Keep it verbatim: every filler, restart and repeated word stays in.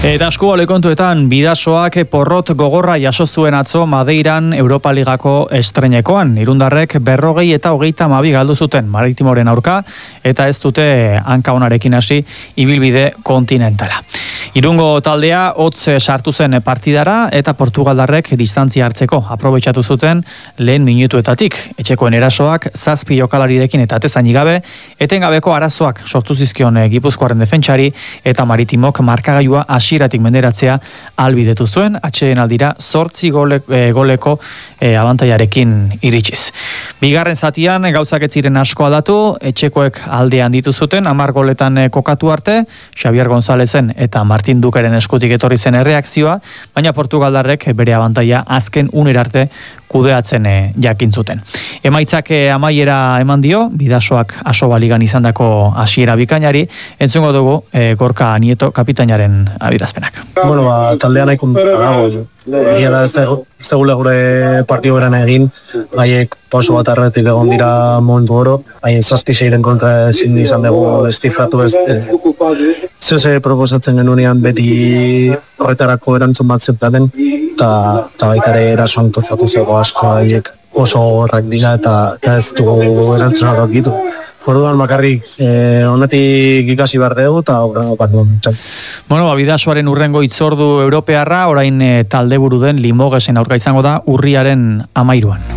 Eta asko kontuetan Bidasoak porrot gogorra jaso zuen atzo Madeiran Europa Ligako estrenekoan. Irundarrek berrogei eta hogeita hamabi galdu zuten Maritimoren aurka eta ez dute hanka onarekin hasi ibilbide kontinentala. Irungo taldea hotz sartu zen partidara eta Portugaldarrek distantzia hartzeko aprobetxatu zuten lehen minutuetatik. Etxekoen erasoak zazpi jokalarirekin eta atezainik gabe, etengabeko arazoak sortu zizkion Gipuzkoaren defentsari eta Maritimok markagailua hasieratik menderatzea albidetu zuen, atxeen aldira zortzi gole, e, goleko e, abantaiarekin iritsiz. Bigarren zatian gauzak ez ziren asko aldatu, etxekoek aldean ditu zuten, hamar goletan kokatu arte, Xabier Gonzalezen eta Martin Dukeren eskutik etorri zen erreakzioa, baina Portugaldarrek bere abantaia azken unera arte kudeatzen e, jakin zuten. Emaitzak e, amaiera eman dio, Bidasoak Asoba Ligan izandako hasiera bikainari, entzungo dugu e, Gorka Nieto kapitainaren abirazpenak. Bueno, ba, taldean nahi kontuta dago. Egia da ez da gure partio beran egin, haiek pauso bat arretik egon dira momentu oro, haien zazpi seiren kontra ezin izan dugu estifratu ez. Zeze proposatzen genunean beti horretarako erantzun bat zeptaten, eta baitare erasoan tozatu zego asko haiek oso horrak dira eta ez dugu erantzunak akitu. Orduan bakarrik eh, onetik ikasi behar dugu eta horrengo bat duen. Bueno, ba, Bidasoaren urrengo itzordu europearra, orain e, talde buru den Limogesen aurka izango da urriaren amairuan.